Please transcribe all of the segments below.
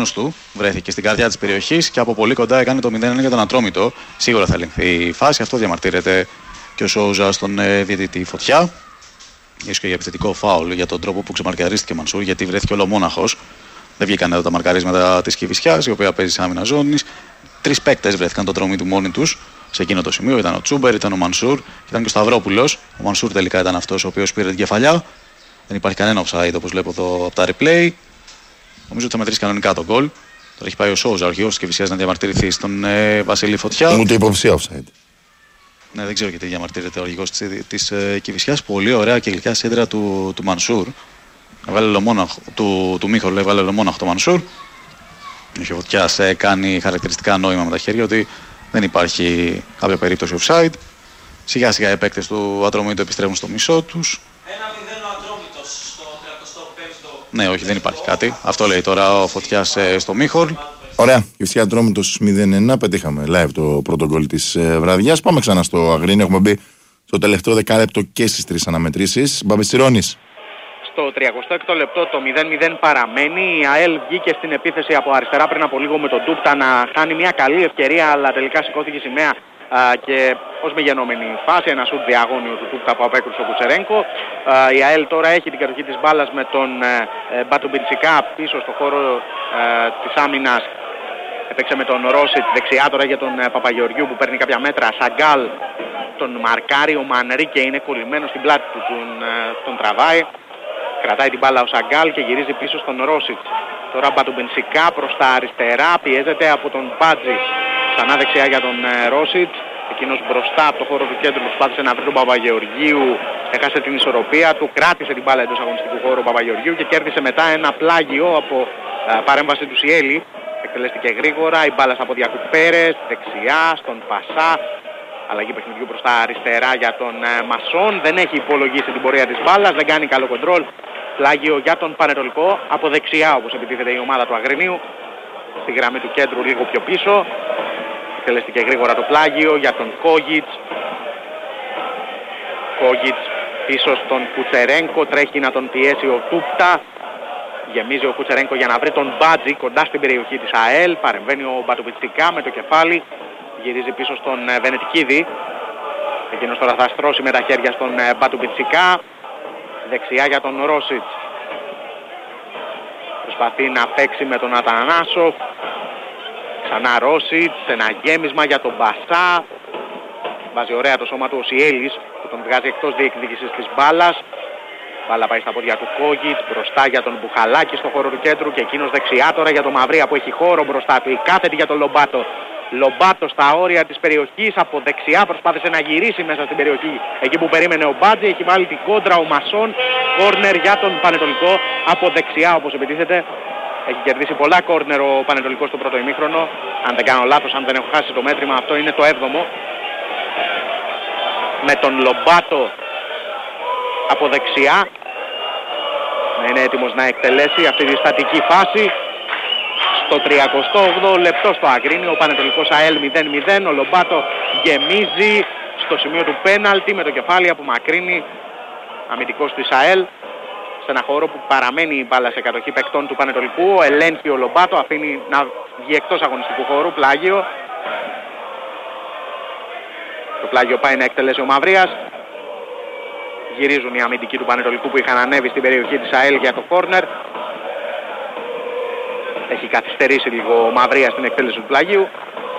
μόνος του, βρέθηκε στην καρδιά της περιοχής και από πολύ κοντά έκανε το 0-1 για τον Ατρόμητο. Σίγουρα θα ελεγχθεί η φάση, αυτό διαμαρτύρεται και ο Σόουζα στον διαιτητή Φωτιά. Ίσως και για επιθετικό φάουλ για τον τρόπο που ξεμαρκαρίστηκε ο Μανσούρ, γιατί βρέθηκε ολομόναχος. Δεν βγήκαν εδώ τα μαρκαρίσματα της Κηφισιάς, η οποία παίζει σε άμυνα ζώνης. 3 παίκτες βρέθηκαν το τρόμι του μόνοι τους σε εκείνο το σημείο. Ήταν ο Τσούμπερ, ήταν ο Μανσούρ, ήταν και ο Σταυρόπουλος. Ο Μανσούρ τελικά ήταν αυτός ο οποίος πήρε την κεφαλιά. Δεν υπάρχει κανένα offside όπως βλέπω εδώ από τα replay. Νομίζω ότι θα μετρήσει κανονικά τον γκολ. Τώρα έχει πάει ο Σόουζα, ο αρχηγός της Κηφισιάς, να διαμαρτυρηθεί στον Βασίλη Φωτιά. Ούτε υποψία offside. Ναι, δεν ξέρω γιατί διαμαρτύρεται ο αρχηγός της Κηφισιάς. Πολύ ωραία και γλυκιά σέντρα του Μανσούρ. Του Μίχολ έβαλε ολομόναχο το Μανσούρ. Ο Φωτιάς κάνει χαρακτηριστικά νόημα με τα χέρια ότι δεν υπάρχει κάποια περίπτωση offside. Σιγά σιγά οι παίκτες του Ατρόμητο επιστρέφουν στο μισό τους. 1-0 ο Ατρόμητος στο 35ο. Ναι, όχι, δεν υπάρχει κάτι. Αυτό λέει τώρα ο Φωτιάς στο Μίχολ. Ωραία, Κηφισιά Ατρόμητος 0-1. Πετύχαμε live το πρώτο γκολ της βραδιάς. Πάμε ξανά στο Αγρίνι. Έχουμε μπει στο τελευταίο δεκάλεπτο και στις 3 αναμετρήσεις. Μπαμπιστηρώνης. Στο 36ο λεπτό το 0-0 παραμένει. Η ΑΕΛ βγήκε στην επίθεση από αριστερά πριν από λίγο με τον Ντούπτα να χάνει μια καλή ευκαιρία, αλλά τελικά σηκώθηκε η σημαία και ως με γενόμενη φάση ένα σουτ διαγώνιο του Ντούπτα που απέκρουσε ο Κουτσερένκο. Η ΑΕΛ τώρα έχει την κατοχή της μπάλας με τον Μπατουμπιντσικά πίσω στο χώρο της άμυνας. Έπαιξε με τον Ρόσιτ δεξιά τώρα για τον Παπαγεωργιού που παίρνει κάποια μέτρα. Σαγκάλ τον μαρκάρει, ο Μανρίκε είναι κολλημένος στην πλάτη του, τον τραβάει. Κρατάει την μπάλα ο Σαγκάλ και γυρίζει πίσω στον Ρόσιτ. Τώρα Μπατουμπενσικά προς τα αριστερά, πιέζεται από τον Μπάτζη. Ξανά δεξιά για τον Ρόσιτ. Εκείνος μπροστά από το χώρο του κέντρου προσπάθησε να βρει τον Παπαγεωργίου. Έχασε την ισορροπία του, κράτησε την μπάλα εντός αγωνιστικού χώρου ο Παπαγεωργίου και κέρδισε μετά ένα πλάγιο από παρέμβαση του Σιέλη. Εκτελέστηκε γρήγορα, η μπάλα στα πόδια του Πέρες, δεξιά, στον Πασά. Αλλαγή παιχνιδιού προς τα αριστερά για τον Μασόν. Δεν έχει υπολογίσει την πορεία της μπάλας, δεν κάνει καλό κοντρόλ. Πλάγιο για τον Πανετολικό, από δεξιά όπως επιτίθεται η ομάδα του Αγρινίου. Στη γραμμή του κέντρου λίγο πιο πίσω. Εκτελέστηκε γρήγορα το πλάγιο για τον Κόγιτς. Κόγιτς πίσω στον Κουτσερένκο, τρέχει να τον πιέσει ο Τούπτα. Γεμίζει ο Κουτσερένκο για να βρει τον Μπάτζη κοντά στην περιοχή της ΑΕΛ. Παρεμβαίνει ο Μπατουμπιτσικά με το κεφάλι. Γυρίζει πίσω στον Βενετικίδη. Εκείνος τώρα θα στρώσει με τα χέρια στον Μπατουμπιτσικά. Δεξιά για τον Ρόσιτς. Προσπαθεί να παίξει με τον Ατανάσοφ. Ξανά Ρόσιτς. Ένα γέμισμα για τον Μπασά. Βάζει ωραία το σώμα του ο Σιέλης που τον βγάζει εκτός διεκδίκησης της μπάλας. Μπάλα πάει στα πόδια του Κόγιτς, μπροστά για τον Μπουχαλάκη στο χώρο του κέντρου και εκείνος δεξιά τώρα για τον Μαυρία που έχει χώρο μπροστά του. Η κάθετη για τον Λομπάτο. Λομπάτο στα όρια της περιοχής, από δεξιά προσπάθησε να γυρίσει μέσα στην περιοχή εκεί που περίμενε ο Μπάτζη, έχει βάλει την κόντρα ο Μασόν, κόρνερ για τον Πανετολικό, από δεξιά όπως επιτίθεται. Έχει κερδίσει πολλά κόρνερ ο Πανετολικός στο πρώτο ημίχρονο, αν δεν κάνω λάθος, αν δεν έχω χάσει το μέτρημα, αυτό είναι το 7ο. Με τον Λομπάτο από δεξιά, να είναι έτοιμος να εκτελέσει αυτή τη στατική φάση. Στο 38ο λεπτό στο Αγρίνιο, ο Πανετολικός ΑΕΛ 0-0, ο Λομπάτο γεμίζει στο σημείο του πέναλτι με το κεφάλι απομακρύνει αμυντικός της ΑΕΛ σε ένα χώρο που παραμένει η μπάλα σε κατοχή παικτών του Πανετολικού. Ελέγχει ο Λομπάτο, αφήνει να βγει εκτός αγωνιστικού χώρου, πλάγιο. Το πλάγιο πάει να εκτελέσει ο Μαυρίας. Γυρίζουν οι αμυντικοί του Πανετολικού που είχαν ανέβει στην περιοχή της ΑΕΛ για το κόρνερ. Έχει καθυστερήσει λίγο ο Μαυρίας στην εκτέλεση του πλάγιου.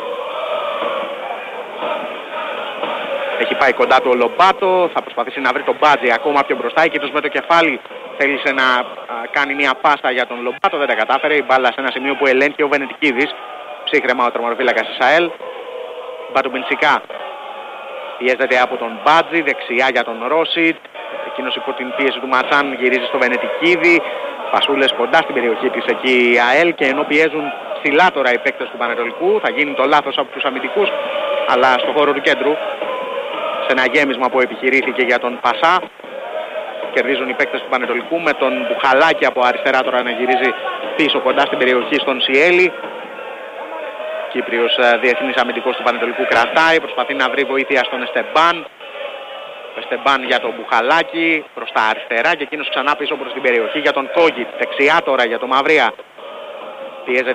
Έχει πάει κοντά του ο Λομπάτο, θα προσπαθήσει να βρει τον Μπάτζη ακόμα πιο μπροστά. Εκείνος με το κεφάλι θέλησε να κάνει μια πάσα για τον Λομπάτο, δεν τα κατάφερε. Η μπάλα σε ένα σημείο που ελέγχει ο Βενετικίδης. Ψύχρεμα ο τερματοφύλακας της ΑΕΛ. Μπατουμπενσικά πιέζεται από τον Μπάτζη, δεξιά για τον Ρόσιτ. Εκείνος υπό την πίεση του Ματσάν γυρίζει στο Βενετικίδη. Πασούλες κοντά στην περιοχή της εκεί η ΑΕΛ και ενώ πιέζουν ψηλά τώρα οι παίκτες του Πανετολικού, θα γίνει το λάθος από τους αμυντικούς, αλλά στο χώρο του κέντρου, σε ένα γέμισμα που επιχειρήθηκε για τον Πασά, κερδίζουν οι παίκτες του Πανετολικού με τον Μπουχαλάκη από αριστερά τώρα να γυρίζει πίσω κοντά στην περιοχή στον Σιέλη. Κύπριος διεθνής αμυντικός του Πανετολικού κρατάει, προσπαθεί να βρει βοήθεια στον Εστεμπάν. Εστεμπάν για τον Μπουχαλάκη προς τα αριστερά και εκείνος ξανά πίσω προς την περιοχή για τον Κόγιτ. Δεξιά τώρα για τον Μαυρία. Πιέζεται